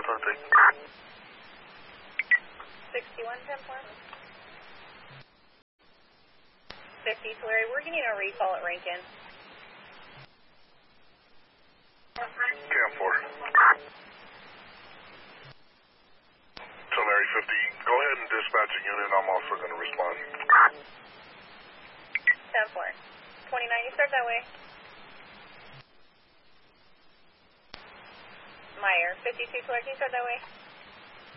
take. 61, 10-4. 50, Tulare, we're getting a recall at Rankin. 10-4. Tulare 50, go ahead and dispatch a unit. I'm also going to respond. 10-4. 29, you start that way. Meyer, 52, Tulare, can you start that way?